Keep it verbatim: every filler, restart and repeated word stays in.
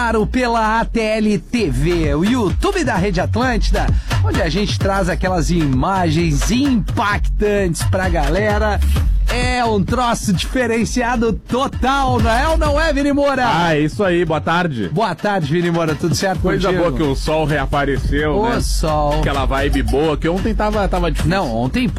pela A T L T V, o YouTube da Rede Atlântida, onde a gente traz aquelas imagens impactantes pra galera. É um troço diferenciado total, não é ou não é, Vini Moura? Ah, é isso aí, boa tarde. Boa tarde, Vini Moura, tudo certo Coisa contigo? boa que o sol reapareceu, o né? sol. Aquela vibe boa, que ontem tava, tava difícil. Não, ontem